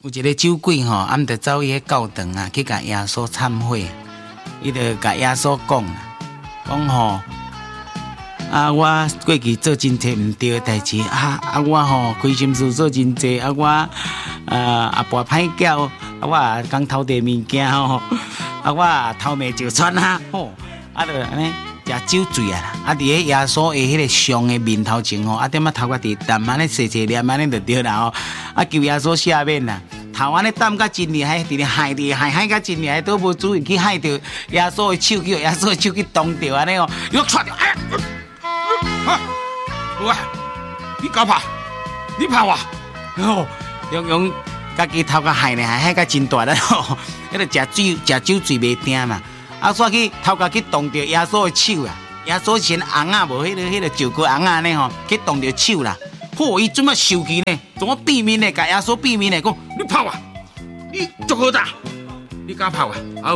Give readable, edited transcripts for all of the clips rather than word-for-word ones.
有一个酒鬼吼，俺着走伊个教堂啊，去甲耶稣忏悔。伊着甲耶稣讲吼，啊，我过去做真侪毋对的代志我吼亏心事做真侪我阿婆歹教我也讲偷地物件吼我偷骂就窜吼着安尼食酒醉伫咧耶稣的迄个像的面头前吼点头壳伫淡安尼细细念安尼就对啦求耶稣赦免啦。头安尼担甲真厉害，伫咧害甲真厉害，都无注意去害着耶稣的手，耶稣的手去动着安尼又窜着，哇！你搞怕？你怕我？用家己头壳害甲真大了吼，迄个食酒醉袂定嘛，煞去头壳去动着耶稣的手耶稣先红无迄个石膏红呢吼，去动着手啦。伊怎么受气呢？怎么避免呢？甲耶稣避免呢？讲你拍我，你足好大，你敢拍我？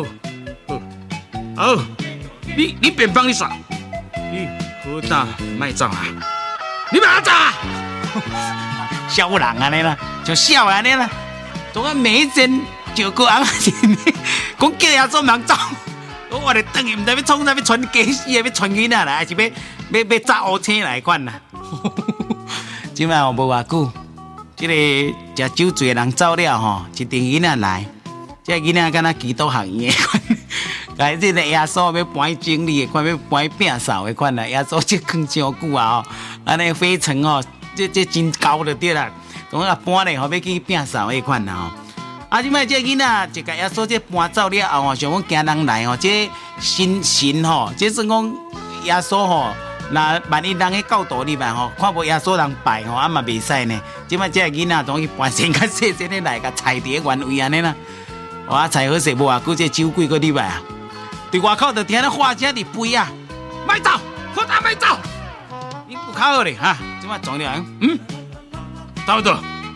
你便帮你耍，你好大卖脏啊！你别走啊！小人安尼啦，就笑安尼啦，怎么每一阵石膏红前面讲叫耶稣人走，我哋等于唔知要创啥，要传鸡死要传囡仔啦，还是要炸乌青来款啦？即摆无偌久，即个食酒醉的人走了吼，一群囡仔来，即个囡仔敢若基督学院的款，甲即个耶稣要搬经理的款，要搬摒扫的款啦。耶稣即囥伤久安尼飞尘这真高就对啦，总啊搬咧要去摒扫的款啦即摆即个囡仔就甲耶稣这搬走了后想讲惊人来这神这算讲耶稣那万一人去教导你嘛看无耶稣人拜嘛袂使呢。即摆即个囡仔总去搬先较细细的来，甲踩伫原位安尼啦。踩好势无久，这酒鬼搁入来伫外口就听咧话声伫飞莫走，好大莫走，你不靠咧即摆撞了差不多，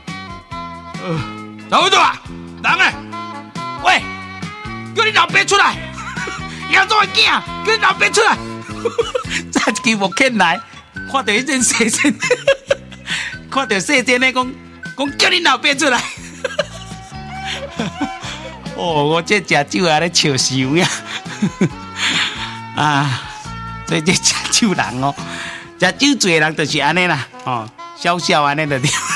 差不多人喂，叫你老爸出来，耶稣的囝，叫你老爸出来。再一支木剑来，看到迄阵细仙，看到细仙咧讲叫你老爸出来。我这食酒咧笑死呀！所以这食酒人食酒醉的人就是安尼啦，笑笑安尼就对。